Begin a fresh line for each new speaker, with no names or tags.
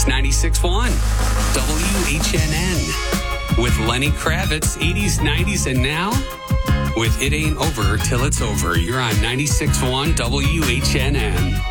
96.1 WHNN with Lenny Kravitz, 80s, 90s, and now with It Ain't Over Till It's Over. You're on 96.1 WHNN.